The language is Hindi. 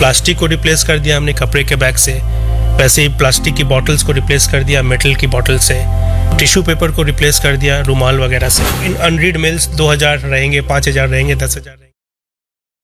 प्लास्टिक को रिप्लेस कर दिया हमने कपड़े के बैग से, वैसे ही प्लास्टिक की बॉटल्स को रिप्लेस कर दिया मेटल की बॉटल से, टिश्यू पेपर को रिप्लेस कर दिया रुमाल वगैरह से। इन अनरीड मेल्स 2000 रहेंगे, 5000 रहेंगे, 10,000 रहेंगे।